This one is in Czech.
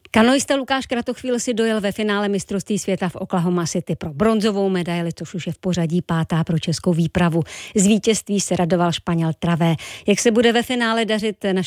Kanoista Lukáš Kratochvíl si dojel ve finále mistrovství světa v Oklahoma City pro bronzovou medaili, což už je v pořadí 5. pro českou výpravu. Z vítězství se radoval Španěl Travé. Jak se bude ve finále dařit našim